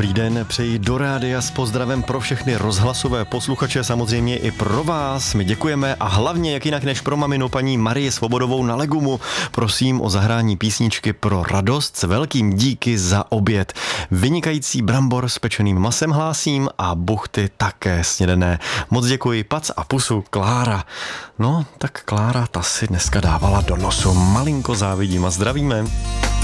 Dobrý den, přeji do rádia s pozdravem pro všechny rozhlasové posluchače, samozřejmě i pro vás. My děkujeme a hlavně, jak jinak než pro maminu paní Marii Svobodovou na Legumu, prosím o zahrání písničky pro radost s velkým díky za oběd. Vynikající brambor s pečeným masem hlásím a buchty také snědené. Moc děkuji, pac a pusu, Klára. No, tak Klára ta si dneska dávala do nosu. Malinko závidím a zdravíme.